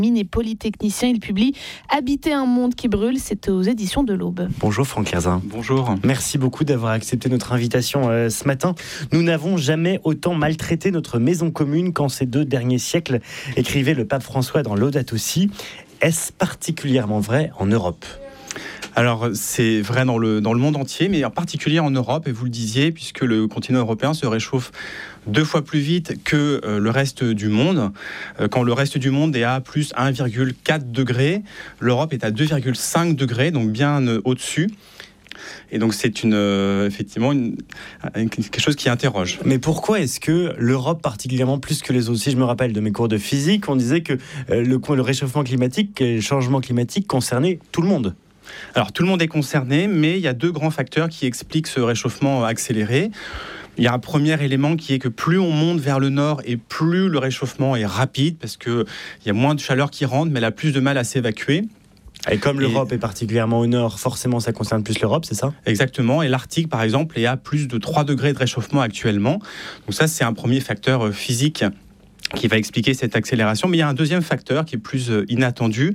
mine et polytechnicien. Il publie Habiter un monde qui brûle. C'est aux éditions de l'Aube. Bonjour Franck Herzin. Bonjour. Merci beaucoup d'avoir accepté notre invitation ce matin. Nous n'avons jamais autant maltraité notre maison commune qu'en ces 2 derniers siècles, écrivait le pape François dans Laudato Si. Est-ce particulièrement vrai en Europe ? Alors, c'est vrai dans le monde entier, mais en particulier en Europe, et vous le disiez, puisque le continent européen se réchauffe 2 fois plus vite que le reste du monde. Quand le reste du monde est à plus 1,4 degrés, l'Europe est à 2,5 degrés, donc bien au-dessus. Et donc c'est effectivement quelque chose qui interroge. Mais pourquoi est-ce que l'Europe particulièrement plus que les autres ? Si je me rappelle de mes cours de physique, on disait que le réchauffement climatique, le changement climatique concernait tout le monde. Alors tout le monde est concerné, mais il y a 2 grands facteurs qui expliquent ce réchauffement accéléré. Il y a un premier élément qui est que plus on monte vers le nord et plus le réchauffement est rapide, parce qu'il y a moins de chaleur qui rentre, mais elle a plus de mal à s'évacuer. Et comme l'Europe est particulièrement au nord, forcément ça concerne plus l'Europe, c'est ça ? Exactement, et l'Arctique par exemple est à plus de 3 degrés de réchauffement actuellement. Donc ça c'est un premier facteur physique qui va expliquer cette accélération. Mais il y a un deuxième facteur qui est plus inattendu,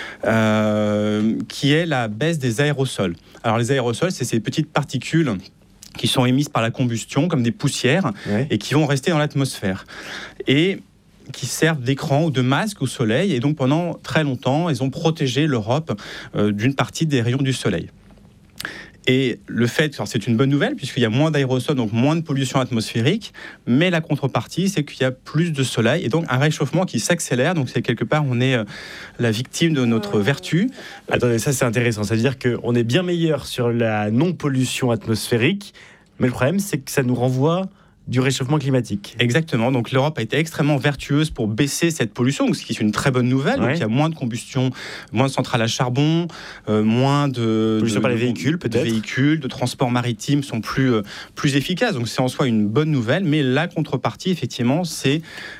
qui est la baisse des aérosols. Alors les aérosols, c'est ces petites particules qui sont émises par la combustion, comme des poussières, et qui vont rester dans l'atmosphère. Et qui servent d'écran ou de masque au soleil. Et donc pendant très longtemps, ils ont protégé l'Europe d'une partie des rayons du soleil. Et le fait, alors c'est une bonne nouvelle puisqu'il y a moins d'aérosols, donc moins de pollution atmosphérique, mais la contrepartie, c'est qu'il y a plus de soleil et donc un réchauffement qui s'accélère. Donc c'est quelque part, on est la victime de notre vertu. Attendez, ça c'est intéressant. Ça veut dire qu'on est bien meilleur sur la non-pollution atmosphérique, mais le problème, c'est que ça nous renvoie du réchauffement climatique. Exactement, donc l'Europe a été extrêmement vertueuse pour baisser cette pollution, ce qui est une très bonne nouvelle. Donc il y a moins de combustion, moins de centrales à charbon, moins de pollution par les véhicules peut-être. De véhicules, de transports maritimes sont plus efficaces. Donc c'est en soi une bonne nouvelle, mais la contrepartie effectivement c'est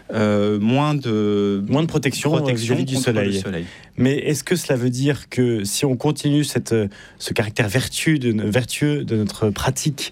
moins de protection vis-à-vis du soleil. Mais est-ce que cela veut dire que si on continue ce caractère vertueux de notre pratique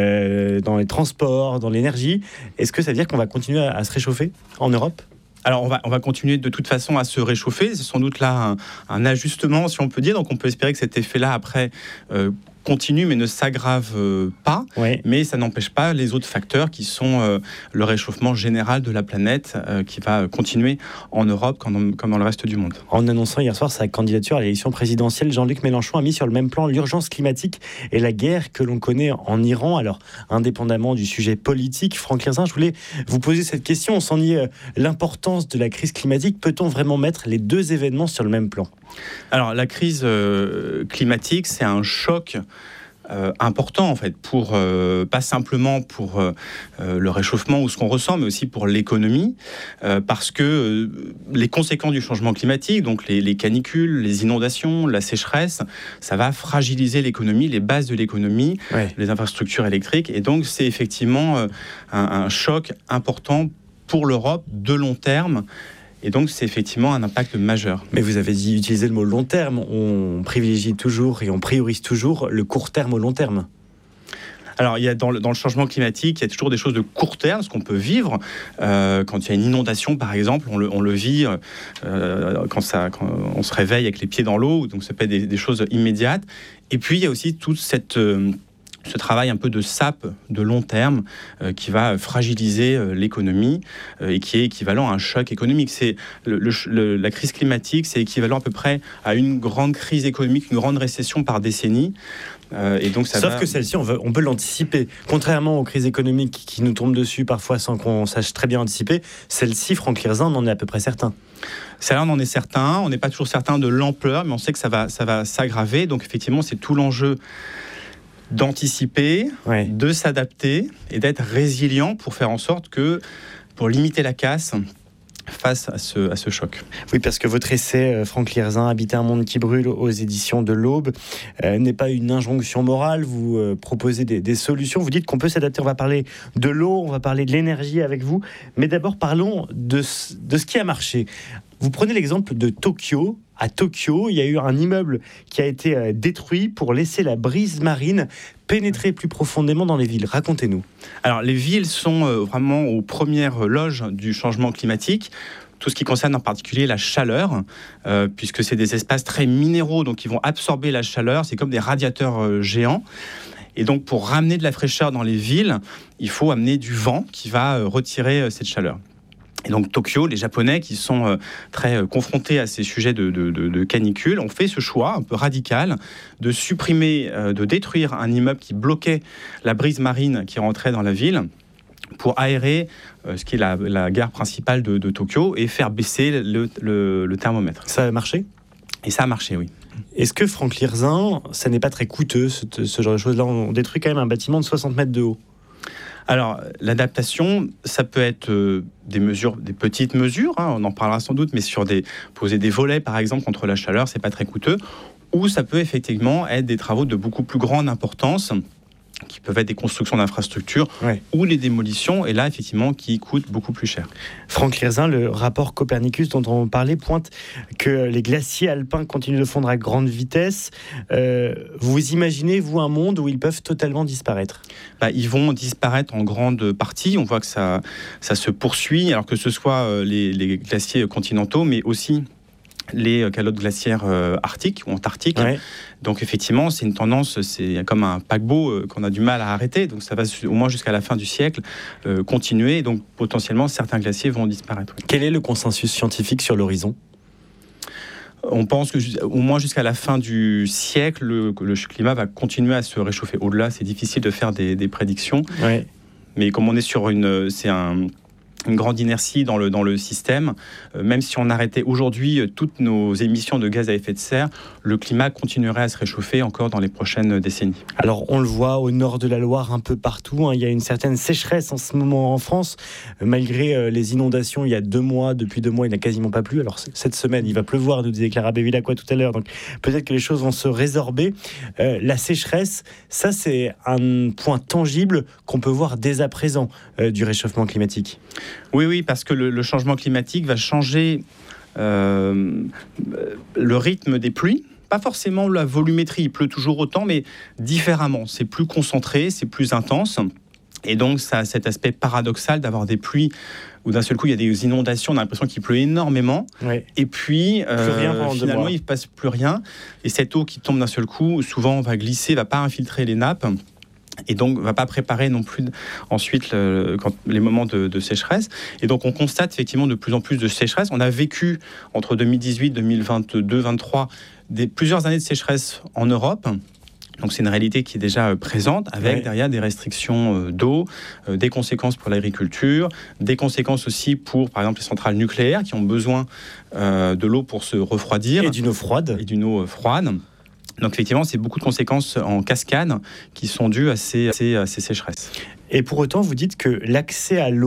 dans les transports, dans l'énergie, est-ce que ça veut dire qu'on va continuer à se réchauffer en Europe ? Alors on va continuer de toute façon à se réchauffer. C'est sans doute là un ajustement, si on peut dire. Donc on peut espérer que cet effet-là après continue mais ne s'aggrave pas, mais ça n'empêche pas les autres facteurs qui sont le réchauffement général de la planète qui va continuer en Europe comme dans le reste du monde. En annonçant hier soir sa candidature à l'élection présidentielle, Jean-Luc Mélenchon a mis sur le même plan l'urgence climatique et la guerre que l'on connaît en Iran. Alors, indépendamment du sujet politique, Franck Herzin, je voulais vous poser cette question. On s'en nie l'importance de la crise climatique. Peut-on vraiment mettre les 2 événements sur le même plan ? Alors, la crise climatique, c'est un choc important en fait, pas simplement pour le réchauffement ou ce qu'on ressent, mais aussi pour l'économie, parce que les conséquences du changement climatique, donc les canicules, les inondations, la sécheresse, ça va fragiliser l'économie, les bases de l'économie, les infrastructures électriques, et donc c'est effectivement un choc important pour l'Europe de long terme. Et donc, c'est effectivement un impact majeur. Mais vous avez utilisé le mot long terme. On privilégie toujours et on priorise toujours le court terme au long terme. Alors, il y a dans le changement climatique, il y a toujours des choses de court terme, ce qu'on peut vivre. Quand il y a une inondation, par exemple, on le vit quand on se réveille avec les pieds dans l'eau. Donc, ça peut être des choses immédiates. Et puis, il y a aussi toute ce travail un peu de sape de long terme qui va fragiliser l'économie et qui est équivalent à un choc économique. C'est la crise climatique, c'est équivalent à peu près à une grande crise économique, une grande récession par décennie. Et donc Sauf que celle-ci, on peut l'anticiper. Contrairement aux crises économiques qui nous tombent dessus parfois sans qu'on sache très bien anticiper, celle-ci, Franck Herzin, on en est à peu près certain. Celle-là, on en est certain. On n'est pas toujours certain de l'ampleur, mais on sait que ça va s'aggraver. Donc effectivement, c'est tout l'enjeu d'anticiper, de s'adapter et d'être résilient pour faire en sorte pour limiter la casse face à ce choc. Oui, parce que votre essai, Franck Herzin, Habiter un monde qui brûle, aux éditions de l'Aube, n'est pas une injonction morale. Vous proposez des solutions. Vous dites qu'on peut s'adapter. On va parler de l'eau, on va parler de l'énergie avec vous. Mais d'abord, parlons de ce qui a marché. Vous prenez l'exemple de Tokyo. À Tokyo, il y a eu un immeuble qui a été détruit pour laisser la brise marine pénétrer plus profondément dans les villes. Racontez-nous. Alors, les villes sont vraiment aux premières loges du changement climatique. tout ce qui concerne en particulier la chaleur, puisque c'est des espaces très minéraux, donc ils vont absorber la chaleur, c'est comme des radiateurs géants. Et donc, pour ramener de la fraîcheur dans les villes, il faut amener du vent qui va retirer cette chaleur. Et donc Tokyo, les Japonais qui sont très confrontés à ces sujets de canicule, ont fait ce choix un peu radical de supprimer, de détruire un immeuble qui bloquait la brise marine qui rentrait dans la ville pour aérer ce qui est la gare principale de Tokyo et faire baisser le thermomètre. Ça a marché ? Et ça a marché, oui. Est-ce que, Franck Lirzin, ça n'est pas très coûteux, ce genre de choses-là ? On détruit quand même un bâtiment de 60 mètres de haut. Alors, l'adaptation, ça peut être des petites mesures, on en parlera sans doute, mais poser des volets, par exemple, contre la chaleur, c'est pas très coûteux. Ou ça peut effectivement être des travaux de beaucoup plus grande importance, qui peuvent être des constructions d'infrastructures ou les démolitions, et là, effectivement, qui coûtent beaucoup plus cher. Franck Lirzin, le rapport Copernicus dont on parlait pointe que les glaciers alpins continuent de fondre à grande vitesse. Vous imaginez, vous, un monde où ils peuvent totalement disparaître ? Ils vont disparaître en grande partie. On voit que ça se poursuit, alors que ce soit les glaciers continentaux, mais aussi les calottes glaciaires arctiques ou antarctiques. Ouais. Donc effectivement, c'est une tendance, c'est comme un paquebot qu'on a du mal à arrêter. Donc ça va au moins jusqu'à la fin du siècle continuer. Et donc potentiellement, certains glaciers vont disparaître. Oui. Quel est le consensus scientifique sur l'horizon ? On pense qu'au moins jusqu'à la fin du siècle, le climat va continuer à se réchauffer. Au-delà, c'est difficile de faire des prédictions. Ouais. Mais comme on est sur une grande inertie dans le système. Même si on arrêtait aujourd'hui toutes nos émissions de gaz à effet de serre, le climat continuerait à se réchauffer encore dans les prochaines décennies. Alors on le voit au nord de la Loire, un peu partout, il y a une certaine sécheresse en ce moment en France, malgré les inondations il y a 2 mois. Depuis 2 mois, il n'a quasiment pas plu. Alors cette semaine, il va pleuvoir, nous disait Clara Bévilacqua tout à l'heure, donc peut-être que les choses vont se résorber. La sécheresse, ça c'est un point tangible qu'on peut voir dès à présent du réchauffement climatique. Oui, parce que le changement climatique va changer le rythme des pluies. Pas forcément la volumétrie, il pleut toujours autant, mais différemment. C'est plus concentré, c'est plus intense. Et donc, ça a cet aspect paradoxal d'avoir des pluies où d'un seul coup, il y a des inondations, on a l'impression qu'il pleut énormément. Ouais. Et puis, finalement, il ne passe plus rien. Et cette eau qui tombe d'un seul coup, souvent, va glisser, ne va pas infiltrer les nappes. Et donc, ne va pas préparer non plus ensuite les moments de sécheresse. Et donc, on constate effectivement de plus en plus de sécheresse. On a vécu entre 2018, 2022, 2023, plusieurs années de sécheresse en Europe. Donc, c'est une réalité qui est déjà présente, avec derrière des restrictions d'eau, des conséquences pour l'agriculture, des conséquences aussi pour, par exemple, les centrales nucléaires qui ont besoin de l'eau pour se refroidir. Et d'une eau froide. Donc effectivement, c'est beaucoup de conséquences en cascade qui sont dues à ces sécheresses. Et pour autant, vous dites que l'accès à l'eau